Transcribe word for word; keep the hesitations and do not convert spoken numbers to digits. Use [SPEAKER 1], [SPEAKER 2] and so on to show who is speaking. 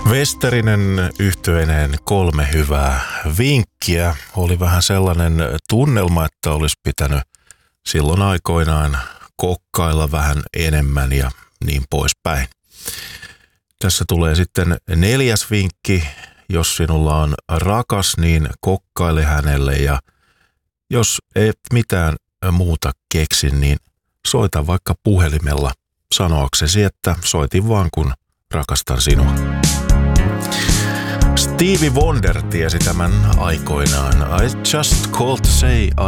[SPEAKER 1] Westerinen yhtyeineen kolme hyvää vinkkiä. Oli vähän sellainen tunnelma, että olisi pitänyt silloin aikoinaan kokkailla vähän enemmän ja niin poispäin. Tässä tulee sitten neljäs vinkki. Jos sinulla on rakas, niin kokkaile hänelle, ja jos et mitään muuta keksi, niin soita vaikka puhelimella sanoaksesi, että soitin vaan kun rakastan sinua. Stevie Wonder tiesi tämän aikoinaan. I just called to say